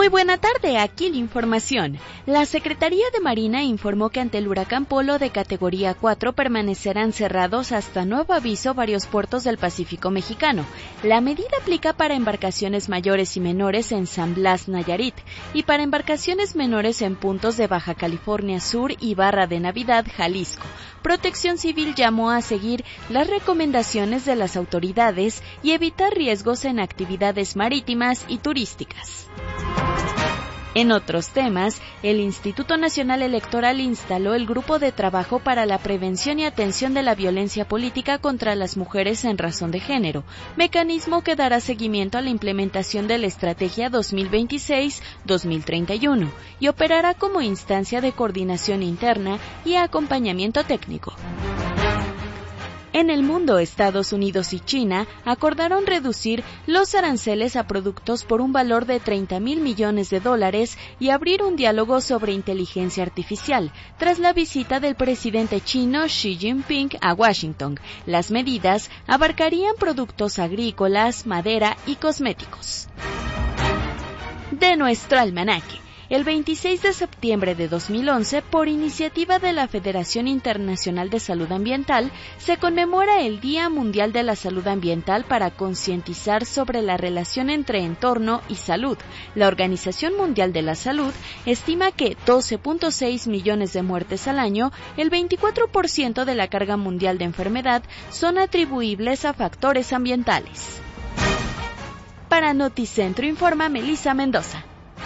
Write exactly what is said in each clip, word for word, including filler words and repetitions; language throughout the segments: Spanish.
Muy buena tarde, aquí la información. La Secretaría de Marina informó que ante el huracán Polo de categoría cuatro permanecerán cerrados hasta nuevo aviso varios puertos del Pacífico mexicano. La medida aplica para embarcaciones mayores y menores en San Blas, Nayarit, y para embarcaciones menores en puntos de Baja California Sur y Barra de Navidad, Jalisco. Protección Civil llamó a seguir las recomendaciones de las autoridades y evitar riesgos en actividades marítimas y turísticas. En otros temas, el Instituto Nacional Electoral instaló el Grupo de Trabajo para la Prevención y Atención de la Violencia Política contra las Mujeres en Razón de Género, mecanismo que dará seguimiento a la implementación de la Estrategia dos mil veintiséis a dos mil treinta y uno y operará como instancia de coordinación interna y acompañamiento técnico. En el mundo, Estados Unidos y China acordaron reducir los aranceles a productos por un valor de treinta mil millones de dólares y abrir un diálogo sobre inteligencia artificial, tras la visita del presidente chino Xi Jinping a Washington. Las medidas abarcarían productos agrícolas, madera y cosméticos. De nuestro almanaque. El veintiséis de septiembre de dos mil once, por iniciativa de la Federación Internacional de Salud Ambiental, se conmemora el Día Mundial de la Salud Ambiental para concientizar sobre la relación entre entorno y salud. La Organización Mundial de la Salud estima que doce punto seis millones de muertes al año, el veinticuatro por ciento de la carga mundial de enfermedad, son atribuibles a factores ambientales. Para Noticentro informa Melissa Mendoza.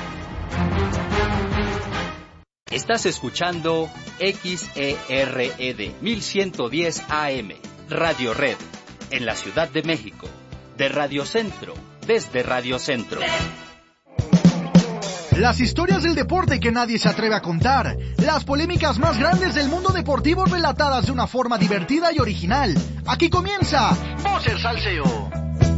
Estás escuchando X E R E D mil ciento diez A M, Radio Red, en la Ciudad de México, de Radio Centro, desde Radio Centro. Las historias del deporte que nadie se atreve a contar, las polémicas más grandes del mundo deportivo relatadas de una forma divertida y original. Aquí comienza Buzzer Salseo.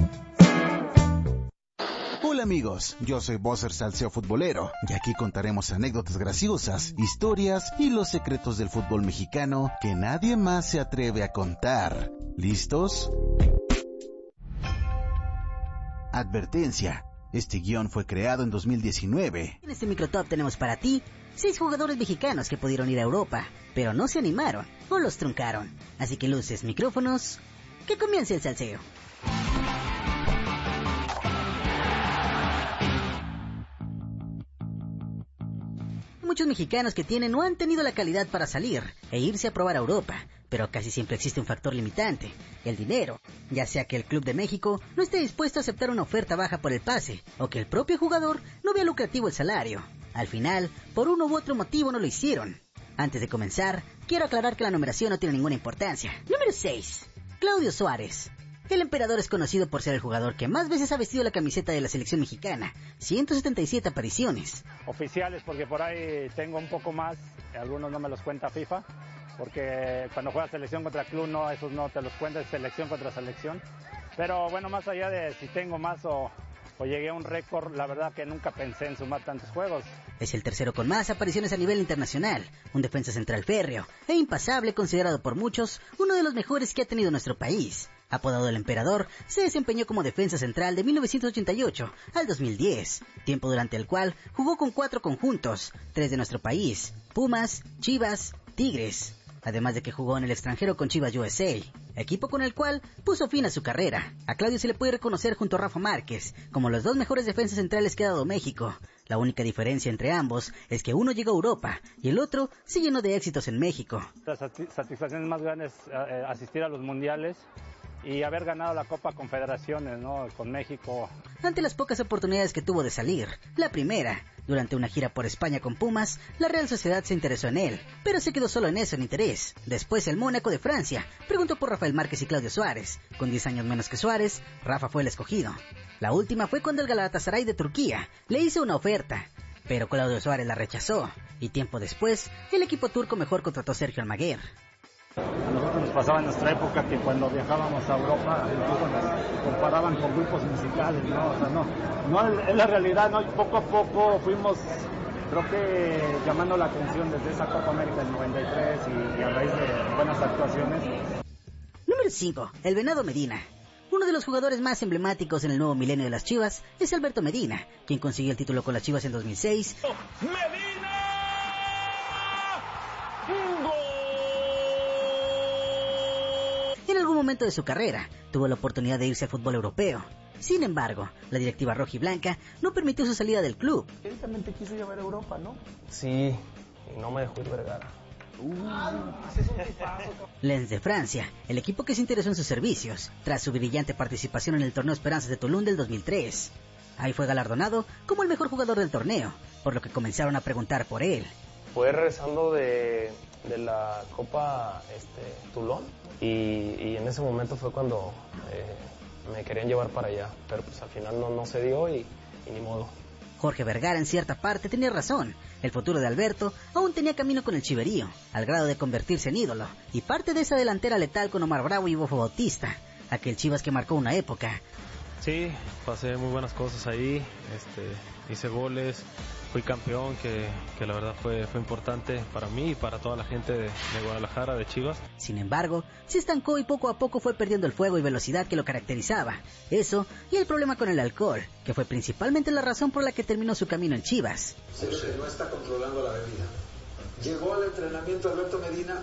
Hola amigos, yo soy Buzzer Salseo Futbolero y aquí contaremos anécdotas graciosas, historias y los secretos del fútbol mexicano que nadie más se atreve a contar. ¿Listos? Advertencia, este guión fue creado en dos mil diecinueve. En este microtop tenemos para ti seis jugadores mexicanos que pudieron ir a Europa, pero no se animaron o los truncaron. Así que luces, micrófonos, que comience el salseo. Muchos mexicanos que tienen o han tenido la calidad para salir e irse a probar a Europa, pero casi siempre existe un factor limitante, el dinero, ya sea que el Club de México no esté dispuesto a aceptar una oferta baja por el pase, o que el propio jugador no vea lucrativo el salario. Al final, por uno u otro motivo no lo hicieron. Antes de comenzar, quiero aclarar que la numeración no tiene ninguna importancia. Número seis. Claudio Suárez. El emperador es conocido por ser el jugador que más veces ha vestido la camiseta de la selección mexicana, ciento setenta y siete apariciones. Oficiales, porque por ahí tengo un poco más, algunos no me los cuenta FIFA, porque cuando juegas selección contra club, no, esos no te los cuenta, es selección contra selección. Pero bueno, más allá de si tengo más o, o llegué a un récord, la verdad que nunca pensé en sumar tantos juegos. Es el tercero con más apariciones a nivel internacional, un defensa central férreo e impasable, considerado por muchos uno de los mejores que ha tenido nuestro país. Apodado el Emperador, se desempeñó como defensa central de mil novecientos ochenta y ocho al dos mil diez, tiempo durante el cual jugó con cuatro conjuntos, tres de nuestro país, Pumas, Chivas, Tigres, además de que jugó en el extranjero con Chivas U S A, equipo con el cual puso fin a su carrera. A Claudio se le puede reconocer junto a Rafa Márquez como los dos mejores defensas centrales que ha dado México. La única diferencia entre ambos es que uno llegó a Europa y el otro se llenó de éxitos en México. Las satisfacciones más grandes es eh, asistir a los mundiales y haber ganado la Copa Confederaciones, ¿no?, con México. Ante las pocas oportunidades que tuvo de salir, la primera, durante una gira por España con Pumas, la Real Sociedad se interesó en él, pero se quedó solo en eso, en interés. Después el Mónaco de Francia preguntó por Rafael Márquez y Claudio Suárez. Con diez años menos que Suárez, Rafa fue el escogido. La última fue cuando el Galatasaray de Turquía le hizo una oferta, pero Claudio Suárez la rechazó, y tiempo después, el equipo turco mejor contrató a Sergio Almaguer. A nosotros nos pasaba en nuestra época que cuando viajábamos a Europa, incluso nos comparaban con grupos musicales, ¿no? O sea, no, no es la realidad, ¿no? Y poco a poco fuimos, creo que llamando la atención desde esa Copa América del noventa y tres y, y a raíz de buenas actuaciones. Número cinco. El Venado Medina. Uno de los jugadores más emblemáticos en el nuevo milenio de las Chivas es Alberto Medina, quien consiguió el título con las Chivas en dos mil seis. ¡Medina! ¡Gol! En algún momento de su carrera, tuvo la oportunidad de irse al fútbol europeo. Sin embargo, la directiva rojiblanca no permitió su salida del club. Él también te quiso llevar a Europa, ¿no? Sí, y no me dejó ir Vergara. Uh, es un tipazo. Lens de Francia, el equipo que se interesó en sus servicios, tras su brillante participación en el torneo Esperanzas de Toulon del dos mil tres. Ahí fue galardonado como el mejor jugador del torneo, por lo que comenzaron a preguntar por él. Fue regresando de, de la Copa este, Toulon y, y en ese momento fue cuando eh, me querían llevar para allá, pero pues al final no, no se dio y, y ni modo. Jorge Vergara en cierta parte tenía razón. El futuro de Alberto aún tenía camino con el chiverío, al grado de convertirse en ídolo, y parte de esa delantera letal con Omar Bravo y Bofo Bautista, aquel Chivas que marcó una época. Sí, pasé muy buenas cosas ahí, este, hice goles, fui campeón, que, que la verdad fue, fue importante para mí y para toda la gente de, de Guadalajara, de Chivas. Sin embargo, se estancó y poco a poco fue perdiendo el fuego y velocidad que lo caracterizaba. Eso y el problema con el alcohol, que fue principalmente la razón por la que terminó su camino en Chivas. Se no está controlando la bebida. Llegó al entrenamiento Alberto Medina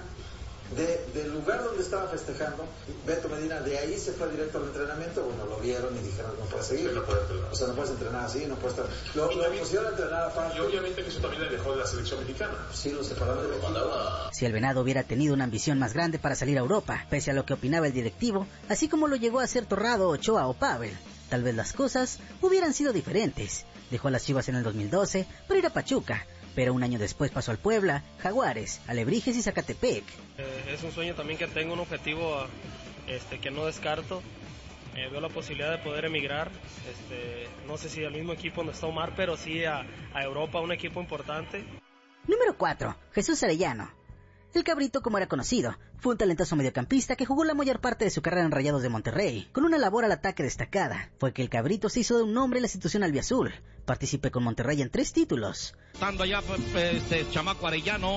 de, del lugar donde estaba festejando. Beto Medina de ahí se fue directo al entrenamiento. Bueno, lo vieron y dijeron no puedes seguir. No puede o sea, no puedes entrenar así, no puedes estar. Lo, lo también, pusieron a entrenar aparte. Y obviamente que eso también le dejó de la selección mexicana. Sí, lo separaron de México. Si el Venado hubiera tenido una ambición más grande para salir a Europa, pese a lo que opinaba el directivo, así como lo llegó a hacer Torrado, Ochoa o Pavel, tal vez las cosas hubieran sido diferentes. Dejó a las Chivas en el dos mil doce para ir a Pachuca, pero un año después pasó al Puebla, Jaguares, Alebrijes y Zacatepec. Eh, es un sueño también que tengo, un objetivo este, que no descarto. Eh, veo la posibilidad de poder emigrar, este, no sé si al mismo equipo donde está Omar, pero sí a, a Europa, un equipo importante. Número cuatro. Jesús Arellano. El Cabrito, como era conocido, fue un talentoso mediocampista que jugó la mayor parte de su carrera en Rayados de Monterrey, con una labor al ataque destacada. Fue que el Cabrito se hizo de un nombre en la institución albiazul. Participé con Monterrey en tres títulos. Estando allá este chamaco Arellano,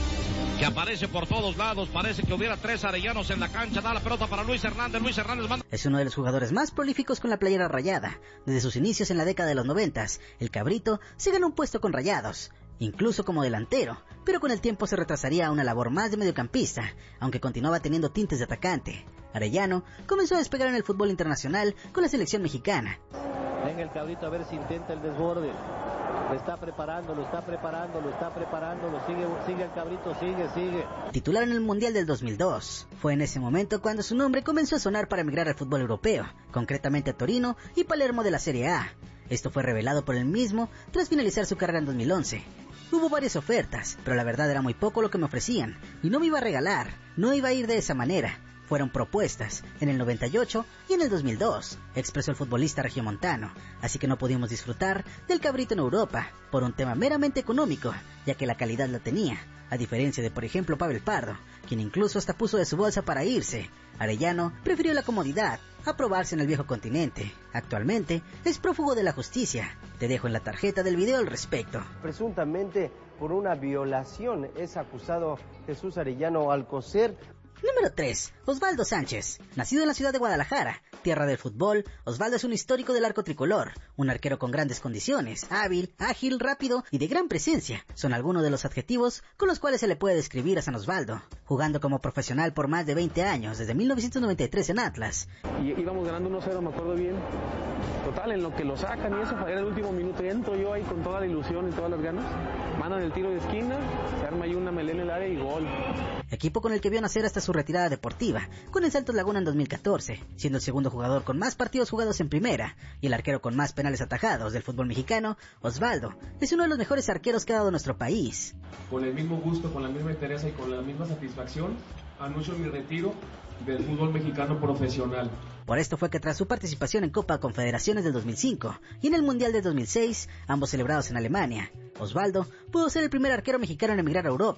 que aparece por todos lados, parece que hubiera tres Arellanos en la cancha, da la pelota para Luis Hernández, Luis Hernández manda... Es uno de los jugadores más prolíficos con la playera rayada. Desde sus inicios en la década de los noventas, el Cabrito se ganó un puesto con Rayados, incluso como delantero, pero con el tiempo se retrasaría a una labor más de mediocampista, aunque continuaba teniendo tintes de atacante. Arellano comenzó a despegar en el fútbol internacional con la selección mexicana. Venga el Cabrito a ver si intenta el desborde. Lo está preparando, lo está preparando, lo está preparando, lo sigue, sigue el Cabrito, sigue, sigue. Titular en el Mundial del dos mil dos. Fue en ese momento cuando su nombre comenzó a sonar para emigrar al fútbol europeo, concretamente a Torino y Palermo de la Serie A. Esto fue revelado por él mismo tras finalizar su carrera en dos mil once. Hubo varias ofertas, pero la verdad era muy poco lo que me ofrecían, y no me iba a regalar, no iba a ir de esa manera. Fueron propuestas en el noventa y ocho y en el dos mil dos, expresó el futbolista regiomontano, así que no pudimos disfrutar del Cabrito en Europa, por un tema meramente económico, ya que la calidad la tenía, a diferencia de por ejemplo Pavel Pardo, quien incluso hasta puso de su bolsa para irse. Arellano prefirió la comodidad a probarse en el viejo continente. Actualmente es prófugo de la justicia. Te dejo en la tarjeta del video al respecto. Presuntamente por una violación es acusado Jesús Arellano Alcocer. Número tres. Osvaldo Sánchez. Nacido en la ciudad de Guadalajara, tierra del fútbol, Osvaldo es un histórico del arco tricolor, un arquero con grandes condiciones, hábil, ágil, rápido y de gran presencia. Son algunos de los adjetivos con los cuales se le puede describir a San Osvaldo, jugando como profesional por más de veinte años, desde mil novecientos noventa y tres en Atlas. Y íbamos ganando uno cero, me acuerdo bien. Total, en lo que lo sacan y eso, era el último minuto, y entro yo ahí con toda la ilusión y todas las ganas. Mandan el tiro de esquina, se arma ahí una melena en el área y gol. Equipo con el que vio nacer hasta su retirada deportiva, con el Santos Laguna en dos mil catorce, siendo el segundo jugador con más partidos jugados en primera y el arquero con más penales atajados del fútbol mexicano. Osvaldo es uno de los mejores arqueros que ha dado nuestro país. Con el mismo gusto, con la misma interés y con la misma satisfacción, anuncio mi retiro del fútbol mexicano profesional. Por esto fue que tras su participación en Copa Confederaciones del dos mil cinco y en el Mundial del dos mil seis, ambos celebrados en Alemania, Osvaldo pudo ser el primer arquero mexicano en emigrar a Europa,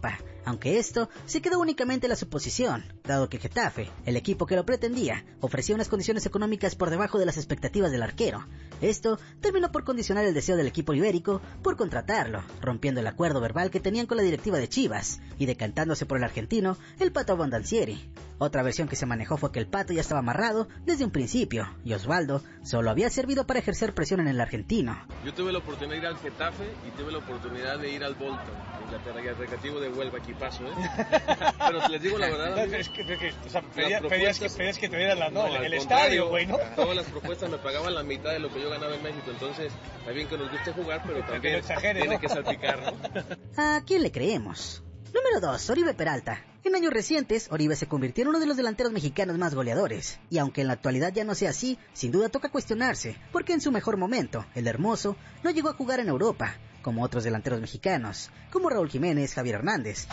aunque esto se quedó únicamente en la suposición, dado que Getafe, el equipo que lo pretendía, ofrecía unas condiciones económicas por debajo de las expectativas del arquero. Esto terminó por condicionar el deseo del equipo ibérico por contratarlo, rompiendo el acuerdo verbal que tenían con la directiva de Chivas y decantándose por el argentino, el Pato Abondancieri. Otra versión que se manejó fue que el Pato ya estaba amarrado desde un principio y Osvaldo solo había servido para ejercer presión en el argentino. Yo tuve la oportunidad de ir al Getafe y tuve la oportunidad de ir al Bolton, Inglaterra, y al recreativo de Huelva, equipazo, ¿eh? Pero les digo la verdad. No, es que, es que, o sea, pedías, pedías, que, pedías que te dieran la no, no el estadio, güey, ¿no? Todas las propuestas me pagaban la mitad de lo que yo ganaba en México, entonces está bien que nos guste jugar, pero también exagere, tiene ¿no? que salpicar, ¿no? ¿A quién le creemos? Número dos. Oribe Peralta. En años recientes, Oribe se convirtió en uno de los delanteros mexicanos más goleadores, y aunque en la actualidad ya no sea así, sin duda toca cuestionarse, porque en su mejor momento, el hermoso no llegó a jugar en Europa, como otros delanteros mexicanos, como Raúl Jiménez, Javier Hernández.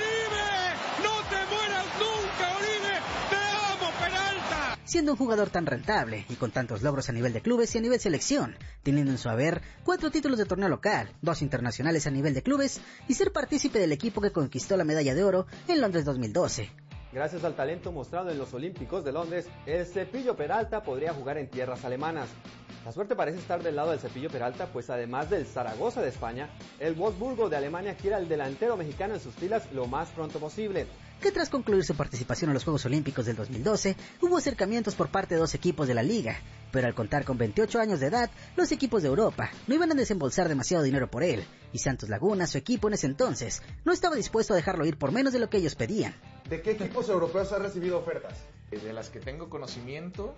¡Oribe! ¡No te mueras nunca, Oribe! ¡Te amo, Peralta! Siendo un jugador tan rentable y con tantos logros a nivel de clubes y a nivel selección, teniendo en su haber cuatro títulos de torneo local, dos internacionales a nivel de clubes y ser partícipe del equipo que conquistó la medalla de oro en Londres dos mil doce. Gracias al talento mostrado en los Olímpicos de Londres, el Cepillo Peralta podría jugar en tierras alemanas. La suerte parece estar del lado del Cepillo Peralta, pues además del Zaragoza de España, el Wolfsburgo de Alemania quiere al delantero mexicano en sus filas lo más pronto posible. Que tras concluir su participación en los Juegos Olímpicos del dos mil doce, hubo acercamientos por parte de dos equipos de la liga, pero al contar con veintiocho años de edad, los equipos de Europa no iban a desembolsar demasiado dinero por él, y Santos Laguna, su equipo en ese entonces, no estaba dispuesto a dejarlo ir por menos de lo que ellos pedían. ¿De qué equipos europeos ha recibido ofertas? De las que tengo conocimiento,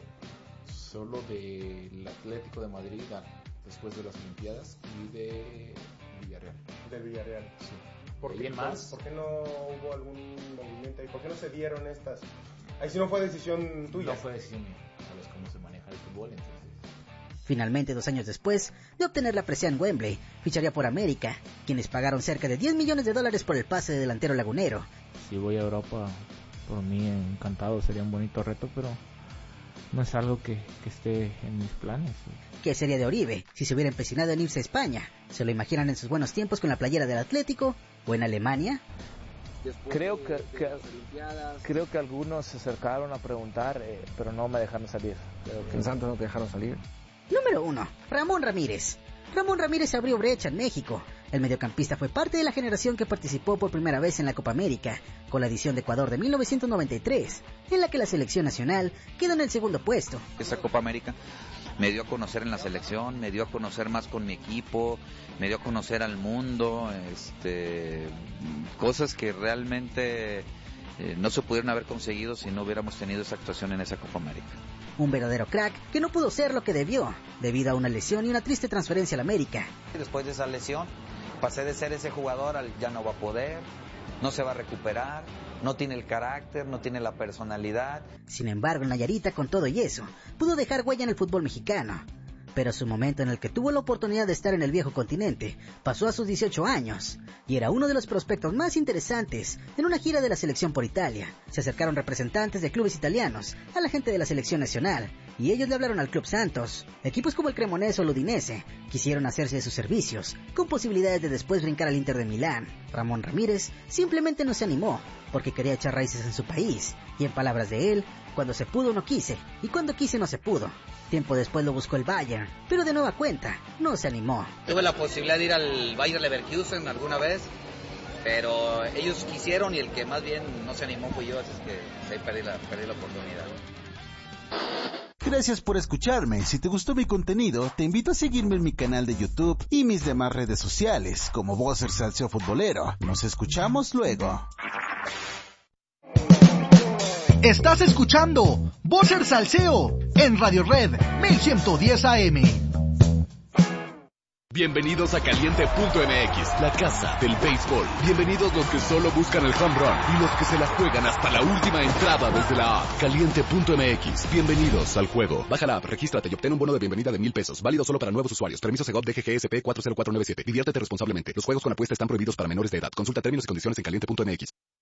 solo del Atlético de Madrid después de las Olimpiadas y de Villarreal. Del Villarreal. Sí. ¿Por qué, más? ¿Por qué no hubo algún movimiento ahí? ¿Por qué no se dieron estas? Ahí sí no fue decisión tuya. No fue decisión mía. Sabes cómo se maneja el fútbol, entonces. Finalmente, dos años después de obtener la presea en Wembley, ficharía por América, quienes pagaron cerca de diez millones de dólares por el pase de delantero lagunero. Si voy a Europa, por mí encantado, sería un bonito reto, pero no es algo que, que esté en mis planes. ¿Qué sería de Oribe si se hubiera empecinado en irse a España? ¿Se lo imaginan en sus buenos tiempos con la playera del Atlético o en Alemania? Creo que, que creo que algunos se acercaron a preguntar, eh, pero no me dejaron salir. Creo que en Santos no te dejaron salir. Número uno. Ramón Ramírez. Ramón Ramírez abrió brecha en México. El mediocampista fue parte de la generación que participó por primera vez en la Copa América, con la edición de Ecuador de mil novecientos noventa y tres, en la que la selección nacional quedó en el segundo puesto. Esa Copa América me dio a conocer en la selección, me dio a conocer más con mi equipo, me dio a conocer al mundo, este, cosas que realmente eh, no se pudieron haber conseguido si no hubiéramos tenido esa actuación en esa Copa América. Un verdadero crack que no pudo ser lo que debió, debido a una lesión y una triste transferencia al América. Después de esa lesión, pasé de ser ese jugador al ya no va a poder, no se va a recuperar, no tiene el carácter, no tiene la personalidad. Sin embargo, en Nayarita, con todo y eso, pudo dejar huella en el fútbol mexicano. Pero su momento en el que tuvo la oportunidad de estar en el viejo continente pasó a sus dieciocho años, y era uno de los prospectos más interesantes en una gira de la selección por Italia. Se acercaron representantes de clubes italianos a la gente de la selección nacional, y ellos le hablaron al Club Santos. Equipos como el Cremonese o el Udinese quisieron hacerse de sus servicios, con posibilidades de después brincar al Inter de Milán. Ramón Ramírez simplemente no se animó, porque quería echar raíces en su país, y en palabras de él, cuando se pudo no quise, y cuando quise no se pudo. Tiempo después lo buscó el Bayern, pero de nueva cuenta, no se animó. Tuve la posibilidad de ir al Bayer Leverkusen alguna vez, pero ellos quisieron y el que más bien no se animó fui yo, así es que ahí perdí la, perdí la oportunidad. Gracias por escucharme. Si te gustó mi contenido, te invito a seguirme en mi canal de YouTube y mis demás redes sociales, como Bosser Salseo Futbolero. Nos escuchamos luego. Estás escuchando Bosser Salseo en Radio Red mil ciento diez A M. Bienvenidos a Caliente punto M X, la casa del béisbol. Bienvenidos los que solo buscan el home run y los que se la juegan hasta la última entrada desde la app. Caliente punto M X, bienvenidos al juego. Baja la app, regístrate y obtén un bono de bienvenida de mil pesos. Válido solo para nuevos usuarios. Permiso Segov D G G S P cuatro cero cuatro nueve siete. Diviértete responsablemente. Los juegos con apuesta están prohibidos para menores de edad. Consulta términos y condiciones en Caliente punto M X. La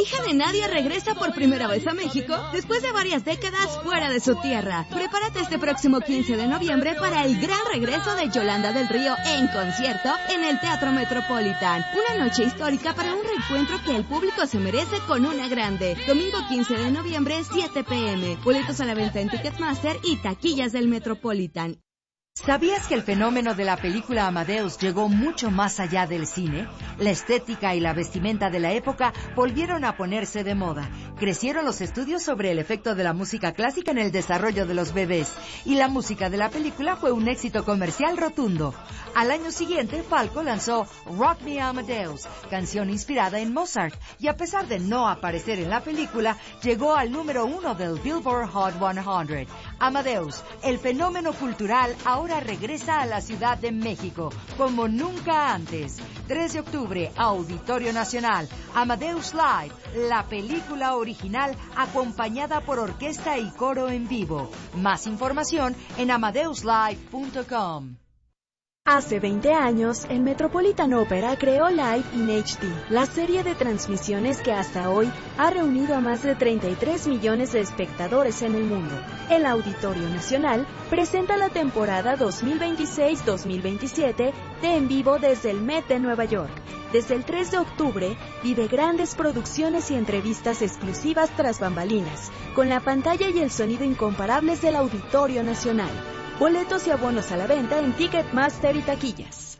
hija de Nadia regresa por primera vez a México después de varias décadas fuera de su tierra. Prepárate este próximo quince de noviembre para el gran regreso de Yolanda del Río en concierto en el Teatro Metropolitan. Una noche histórica para un reencuentro que el público se merece con una grande. Domingo quince de noviembre, siete pe eme. Boletos a la venta en Ticketmaster y taquillas del Metropolitan. ¿Sabías que el fenómeno de la película Amadeus llegó mucho más allá del cine? La estética y la vestimenta de la época volvieron a ponerse de moda. Crecieron los estudios sobre el efecto de la música clásica en el desarrollo de los bebés, y la música de la película fue un éxito comercial rotundo. Al año siguiente, Falco lanzó Rock Me Amadeus, canción inspirada en Mozart, y a pesar de no aparecer en la película, llegó al número uno del Billboard Hot cien. Amadeus, el fenómeno cultural, ahora Ahora regresa a la Ciudad de México, como nunca antes. tres de octubre, Auditorio Nacional, Amadeus Live, la película original acompañada por orquesta y coro en vivo. Más información en amadeus live punto com. Hace veinte años, el Metropolitan Opera creó Live in H D, la serie de transmisiones que hasta hoy ha reunido a más de treinta y tres millones de espectadores en el mundo. El Auditorio Nacional presenta la temporada dos mil veintiséis dos mil veintisiete de En Vivo desde el Met de Nueva York. Desde el tres de octubre, vive grandes producciones y entrevistas exclusivas tras bambalinas, con la pantalla y el sonido incomparables del Auditorio Nacional. Boletos y abonos a la venta en Ticketmaster y taquillas.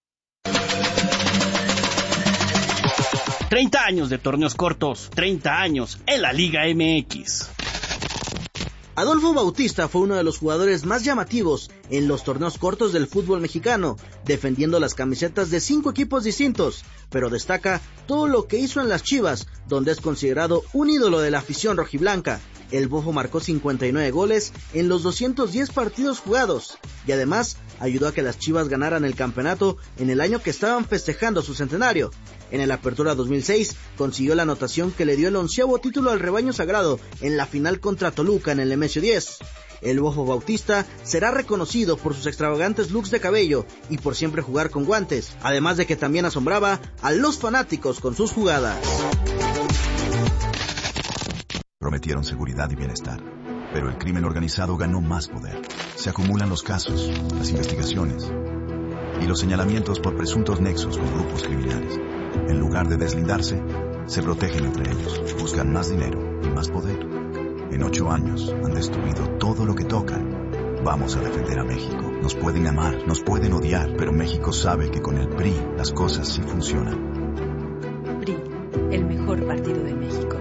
treinta años de torneos cortos, treinta años en la Liga eme equis. Adolfo Bautista fue uno de los jugadores más llamativos en los torneos cortos del fútbol mexicano, defendiendo las camisetas de cinco equipos distintos, pero destaca todo lo que hizo en las Chivas, donde es considerado un ídolo de la afición rojiblanca. El Bofo marcó cincuenta y nueve goles en los doscientos diez partidos jugados, y además ayudó a que las Chivas ganaran el campeonato en el año que estaban festejando su centenario. En el Apertura dos mil seis consiguió la anotación que le dio el onceavo título al rebaño sagrado en la final contra Toluca en el Nemesio diez. El Bofo Bautista será reconocido por sus extravagantes looks de cabello y por siempre jugar con guantes, además de que también asombraba a los fanáticos con sus jugadas. Prometieron seguridad y bienestar, pero el crimen organizado ganó más poder. Se acumulan los casos, las investigaciones y los señalamientos por presuntos nexos con grupos criminales. En lugar de deslindarse, se protegen entre ellos, buscan más dinero y más poder. En ocho años han destruido todo lo que tocan. Vamos a defender a México. Nos pueden amar, nos pueden odiar, pero México sabe que con el P R I las cosas sí funcionan. P R I, el mejor partido de México.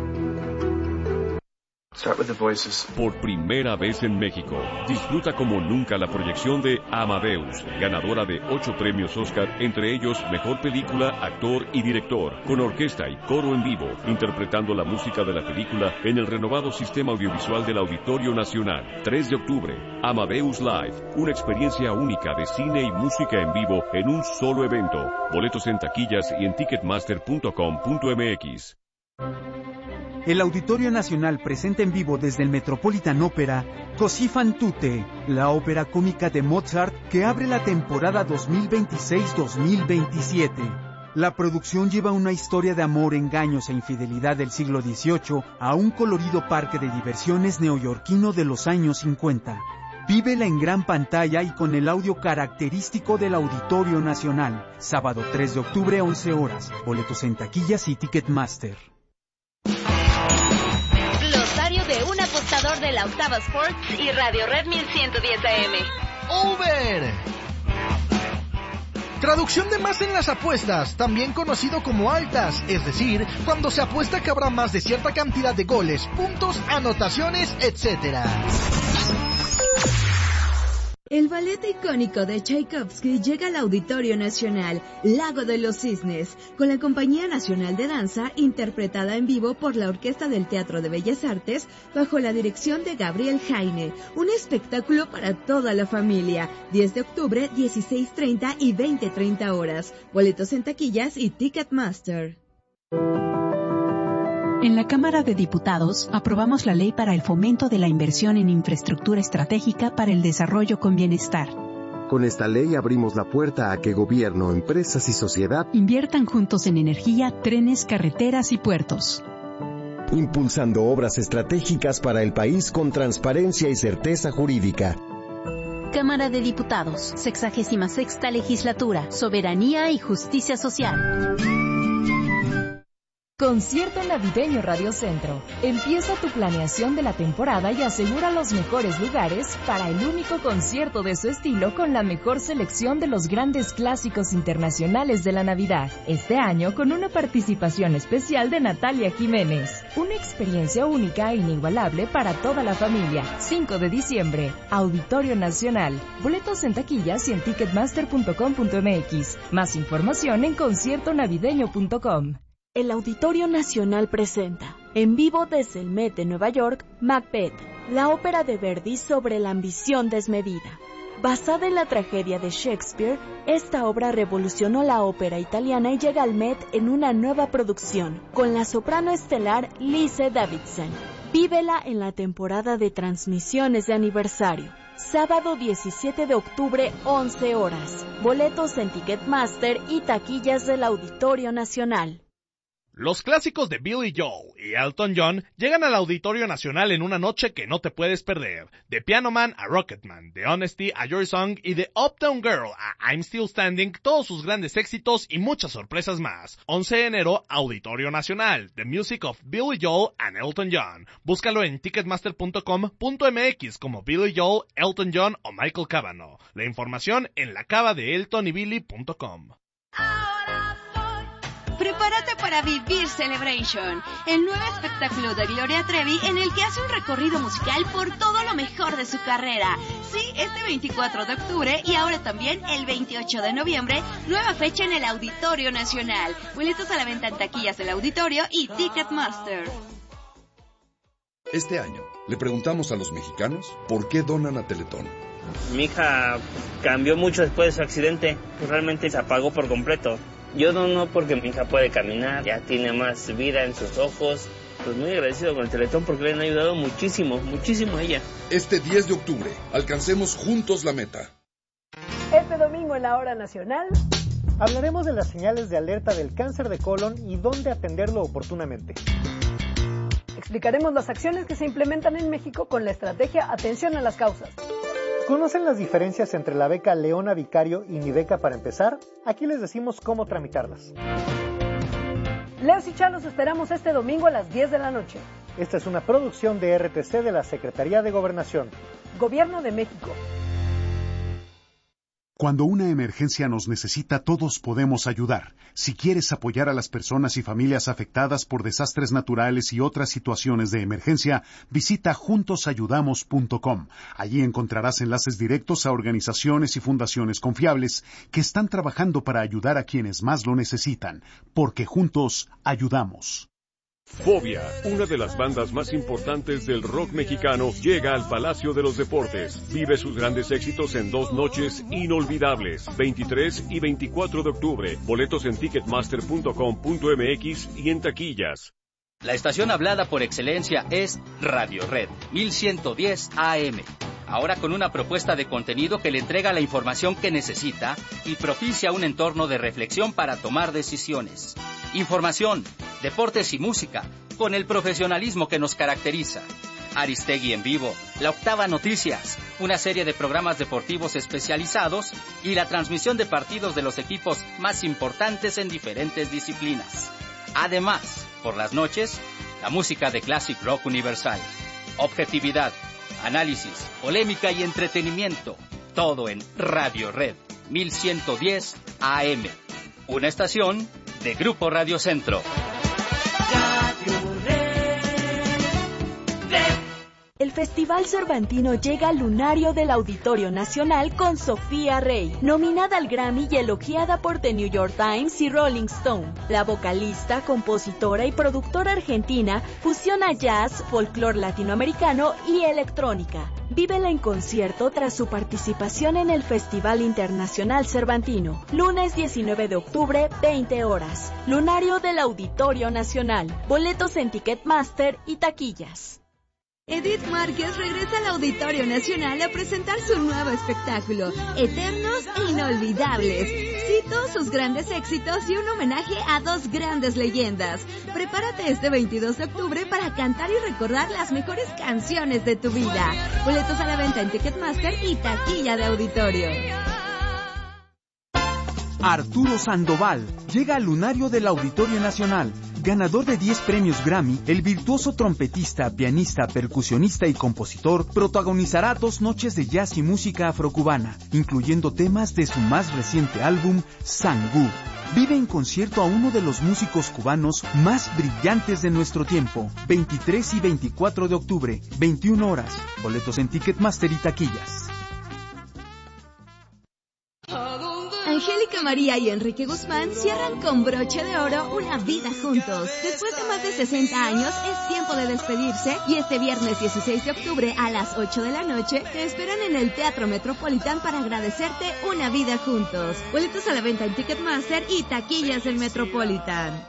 Por primera vez en México, disfruta como nunca la proyección de Amadeus, ganadora de ocho premios Oscar, entre ellos Mejor Película, Actor y Director, con orquesta y coro en vivo, interpretando la música de la película en el renovado sistema audiovisual del Auditorio Nacional. tres de octubre, Amadeus Live, una experiencia única de cine y música en vivo en un solo evento. Boletos en taquillas y en ticketmaster punto com punto eme equis. El Auditorio Nacional presenta en vivo desde el Metropolitan Opera Così fan tutte, la ópera cómica de Mozart que abre la temporada dos mil veintiséis dos mil veintisiete. La producción lleva una historia de amor, engaños e infidelidad del siglo dieciocho a un colorido parque de diversiones neoyorquino de los años cincuenta. Vívela en gran pantalla y con el audio característico del Auditorio Nacional. Sábado tres de octubre, once horas. Boletos en taquillas y Ticketmaster. Glosario de un apostador de la Octava Sports y Radio Red mil ciento diez A M. Over. Traducción de más en las apuestas, también conocido como altas, es decir, cuando se apuesta que habrá más de cierta cantidad de goles, puntos, anotaciones, etcétera. El ballet icónico de Tchaikovsky llega al Auditorio Nacional, Lago de los Cisnes, con la Compañía Nacional de Danza, interpretada en vivo por la Orquesta del Teatro de Bellas Artes, bajo la dirección de Gabriel Jaine. Un espectáculo para toda la familia. diez de octubre, dieciséis treinta y veinte treinta horas. Boletos en taquillas y Ticketmaster. En la Cámara de Diputados aprobamos la Ley para el Fomento de la Inversión en Infraestructura Estratégica para el Desarrollo con Bienestar. Con esta ley abrimos la puerta a que gobierno, empresas y sociedad inviertan juntos en energía, trenes, carreteras y puertos. impulsando obras estratégicas para el país con transparencia y certeza jurídica. Cámara de Diputados, sexagésima sexta legislatura, Soberanía y Justicia Social. Concierto navideño Radio Centro. Empieza tu planeación de la temporada y asegura los mejores lugares para el único concierto de su estilo con la mejor selección de los grandes clásicos internacionales de la Navidad. Este año con una participación especial de Natalia Jiménez. Una experiencia única e inigualable para toda la familia. cinco de diciembre, Auditorio Nacional. Boletos en taquillas y en ticketmaster punto com punto m x. Más información en concierto navideño punto com. El Auditorio Nacional presenta, en vivo desde el Met de Nueva York, Macbeth, la ópera de Verdi sobre la ambición desmedida. Basada en la tragedia de Shakespeare, esta obra revolucionó la ópera italiana y llega al Met en una nueva producción, con la soprano estelar Lise Davidson. Vívela en la temporada de transmisiones de aniversario. Sábado diecisiete de octubre, once horas. Boletos en Ticketmaster y taquillas del Auditorio Nacional. Los clásicos de Billy Joel y Elton John llegan al Auditorio Nacional en una noche que no te puedes perder. De Piano Man a Rocketman, de Honesty a Your Song y de Uptown Girl a I'm Still Standing, todos sus grandes éxitos y muchas sorpresas más. once de enero, Auditorio Nacional, The Music of Billy Joel and Elton John. Búscalo en ticketmaster punto com punto m x como Billy Joel, Elton John o Michael Cavanaugh. La información en la cava de elton y billy punto com. Prepárate para vivir Celebration, el nuevo espectáculo de Gloria Trevi en el que hace un recorrido musical por todo lo mejor de su carrera. Sí, este veinticuatro de octubre y ahora también el veintiocho de noviembre, nueva fecha en el Auditorio Nacional. Boletos a la venta en taquillas del Auditorio y Ticketmaster. Este año le preguntamos a los mexicanos por qué donan a Teletón. Mi hija cambió mucho después de su accidente, realmente se apagó por completo. Yo dono porque mi hija puede caminar, ya tiene más vida en sus ojos. Pues muy agradecido con el Teletón porque le han ayudado muchísimo, muchísimo a ella. Este diez de octubre, alcancemos juntos la meta. Este domingo en la Hora Nacional hablaremos de las señales de alerta del cáncer de colon y dónde atenderlo oportunamente. Explicaremos las acciones que se implementan en México con la estrategia Atención a las Causas. ¿Conocen las diferencias entre la beca Leona Vicario y mi beca para empezar? Aquí les decimos cómo tramitarlas. Leos y Chalos esperamos este domingo a las diez de la noche. Esta es una producción de R T C de la Secretaría de Gobernación. Gobierno de México. Cuando una emergencia nos necesita, todos podemos ayudar. Si quieres apoyar a las personas y familias afectadas por desastres naturales y otras situaciones de emergencia, visita juntos ayudamos punto com. Allí encontrarás enlaces directos a organizaciones y fundaciones confiables que están trabajando para ayudar a quienes más lo necesitan, porque juntos ayudamos. Fobia, una de las bandas más importantes del rock mexicano, llega al Palacio de los Deportes. Vive sus grandes éxitos en dos noches inolvidables, veintitrés y veinticuatro de octubre. Boletos en ticketmaster punto com punto m x y en taquillas. La estación hablada por excelencia es Radio Red, mil ciento diez A M. Ahora con una propuesta de contenido que le entrega la información que necesita y propicia un entorno de reflexión para tomar decisiones. Información, deportes y música, con el profesionalismo que nos caracteriza. Aristegui en vivo, La Octava Noticias, una serie de programas deportivos especializados y la transmisión de partidos de los equipos más importantes en diferentes disciplinas. Además, por las noches, la música de Classic Rock Universal. Objetividad, análisis, polémica y entretenimiento. Todo en Radio Red, mil ciento diez A M. Una estación de Grupo Radio Centro. El Festival Cervantino llega al lunario del Auditorio Nacional con Sofía Rey, nominada al Grammy y elogiada por The New York Times y Rolling Stone. La vocalista, compositora y productora argentina fusiona jazz, folclore latinoamericano y electrónica. Vívela en concierto tras su participación en el Festival Internacional Cervantino. Lunes diecinueve de octubre, veinte horas. Lunario del Auditorio Nacional. Boletos en Ticketmaster y taquillas. Edith Márquez regresa al Auditorio Nacional a presentar su nuevo espectáculo, Eternos e Inolvidables. Sí, todos sus grandes éxitos y un homenaje a dos grandes leyendas. Prepárate este veintidós de octubre para cantar y recordar las mejores canciones de tu vida. Boletos a la venta en Ticketmaster y taquilla de auditorio. Arturo Sandoval llega al lunario del Auditorio Nacional. Ganador de diez premios Grammy, el virtuoso trompetista, pianista, percusionista y compositor protagonizará dos noches de jazz y música afrocubana, incluyendo temas de su más reciente álbum, Sangú. Vive en concierto a uno de los músicos cubanos más brillantes de nuestro tiempo. veintitrés y veinticuatro de octubre, veintiuna horas. Boletos en Ticketmaster y taquillas. Angélica María y Enrique Guzmán cierran con broche de oro una vida juntos. Después de más de sesenta años, es tiempo de despedirse y este viernes dieciséis de octubre a las ocho de la noche te esperan en el Teatro Metropolitan para agradecerte una vida juntos. Boletos a la venta en Ticketmaster y taquillas del Metropolitan.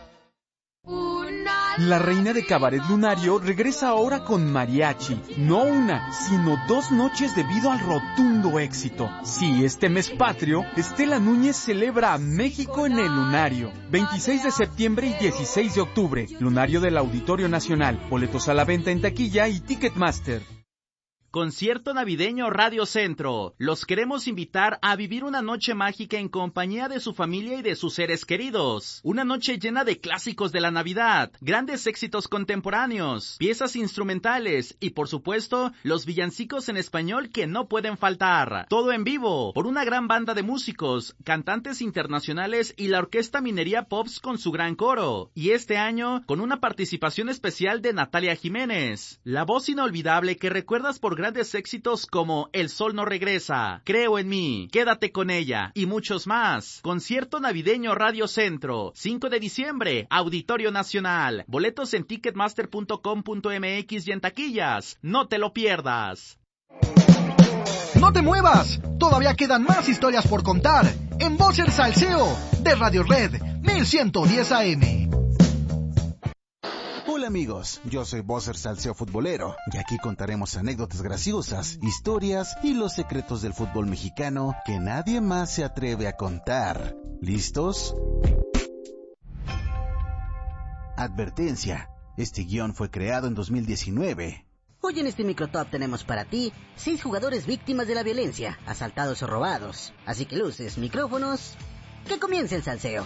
La reina de Cabaret Lunario regresa ahora con mariachi. No una, sino dos noches debido al rotundo éxito. Sí, este mes patrio, Estela Núñez celebra a México en el Lunario. veintiséis de septiembre y dieciséis de octubre. Lunario del Auditorio Nacional. Boletos a la venta en taquilla y Ticketmaster. Concierto navideño Radio Centro. Los queremos invitar a vivir una noche mágica en compañía de su familia y de sus seres queridos. Una noche llena de clásicos de la Navidad, grandes éxitos contemporáneos, piezas instrumentales y, por supuesto, los villancicos en español que no pueden faltar. Todo en vivo, por una gran banda de músicos, cantantes internacionales y la Orquesta Minería Pops con su gran coro. Y este año, con una participación especial de Natalia Jiménez, la voz inolvidable que recuerdas por grandes éxitos como El Sol No Regresa, Creo en Mí, Quédate con Ella y muchos más. Concierto navideño Radio Centro, cinco de diciembre, Auditorio Nacional. Boletos en ticketmaster punto com punto m x y en taquillas. No te lo pierdas. ¡No te muevas! Todavía quedan más historias por contar en Voz el Salseo de Radio Red mil ciento diez A M. Hola amigos, yo soy Bosser Salseo Futbolero y aquí contaremos anécdotas graciosas, historias y los secretos del fútbol mexicano que nadie más se atreve a contar. ¿Listos? Advertencia, este guión fue creado en dos mil diecinueve. Hoy en este microtop tenemos para ti seis jugadores víctimas de la violencia, asaltados o robados. Así que luces, micrófonos, que comience el salseo.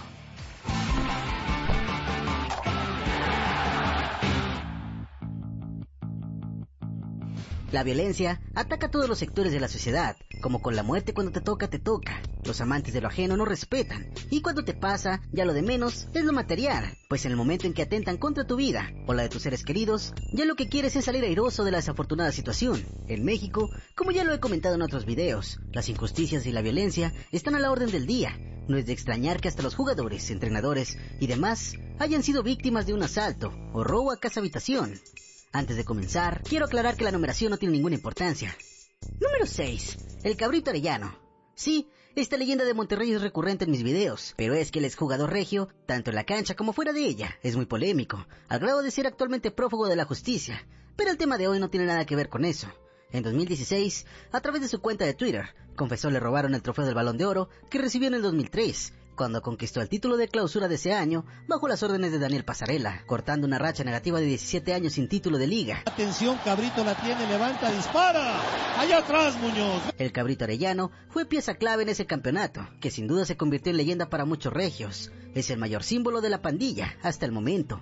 La violencia ataca a todos los sectores de la sociedad, como con la muerte cuando te toca, te toca. Los amantes de lo ajeno no respetan, y cuando te pasa, ya lo de menos es lo material, pues en el momento en que atentan contra tu vida o la de tus seres queridos, ya lo que quieres es salir airoso de la desafortunada situación. En México, como ya lo he comentado en otros videos, las injusticias y la violencia están a la orden del día. No es de extrañar que hasta los jugadores, entrenadores y demás hayan sido víctimas de un asalto o robo a casa-habitación. Antes de comenzar, quiero aclarar que la numeración no tiene ninguna importancia. Número seis. El Cabrito Arellano. Sí, esta leyenda de Monterrey es recurrente en mis videos, pero es que el exjugador regio, tanto en la cancha como fuera de ella, es muy polémico, al grado de ser actualmente prófugo de la justicia. Pero el tema de hoy no tiene nada que ver con eso. En dos mil dieciséis, a través de su cuenta de Twitter, confesó le robaron el trofeo del Balón de Oro que recibió en el dos mil tres, cuando conquistó el título de clausura de ese año bajo las órdenes de Daniel Pasarela, cortando una racha negativa de diecisiete años sin título de liga. Atención, Cabrito la tiene, levanta, dispara. Allá atrás, Muñoz. El Cabrito Arellano fue pieza clave en ese campeonato, que sin duda se convirtió en leyenda para muchos regios. Es el mayor símbolo de la pandilla hasta el momento.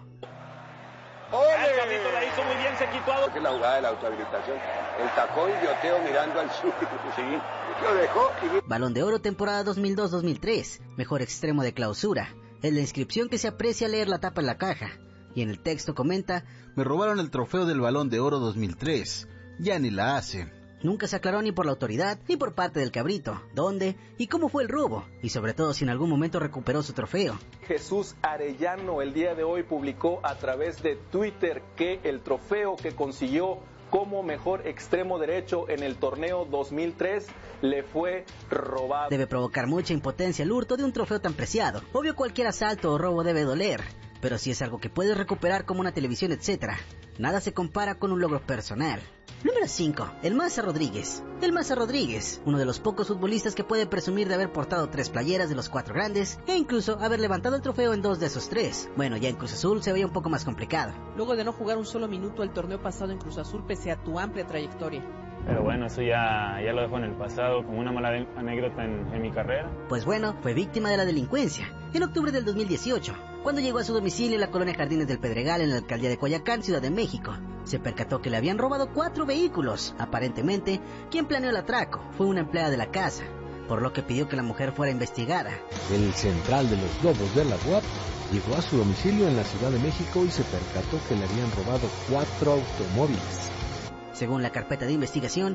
El Cabrito la hizo muy bien, se quitó a... Es la jugada de la autohabilitación. El tacón y bioteo mirando al sur. Sí, lo dejó y... Balón de Oro temporada dos mil dos dos mil tres. Mejor extremo de clausura. Es la inscripción que se aprecia al leer la tapa en la caja. Y en el texto comenta: me robaron el trofeo del Balón de Oro dos mil tres. Ya ni la hacen. Nunca se aclaró ni por la autoridad ni por parte del Cabrito dónde y cómo fue el robo, y sobre todo si en algún momento recuperó su trofeo. Jesús Arellano el día de hoy publicó a través de Twitter que el trofeo que consiguió como mejor extremo derecho en el torneo dos mil tres le fue robado. Debe provocar mucha impotencia el hurto de un trofeo tan preciado. Obvio, cualquier asalto o robo debe doler, pero si es algo que puedes recuperar como una televisión, etcétera, nada se compara con un logro personal. Número cinco. El Maza Rodríguez. El Maza Rodríguez, uno de los pocos futbolistas que puede presumir de haber portado tres playeras de los cuatro grandes e incluso haber levantado el trofeo en dos de esos tres. Bueno, ya en Cruz Azul se veía un poco más complicado. Luego de no jugar un solo minuto el torneo pasado en Cruz Azul pese a tu amplia trayectoria. Pero bueno, eso ya, ya lo dejo en el pasado como una mala anécdota en, en mi carrera. Pues bueno, fue víctima de la delincuencia. En octubre del dos mil dieciocho, cuando llegó a su domicilio en la colonia Jardines del Pedregal en la alcaldía de Coyoacán, Ciudad de México, se percató que le habían robado cuatro vehículos. Aparentemente, quien planeó el atraco fue una empleada de la casa, por lo que pidió que la mujer fuera investigada. El central de los Lobos de la U A P llegó a su domicilio en la Ciudad de México y se percató que le habían robado cuatro automóviles. Según la carpeta de investigación,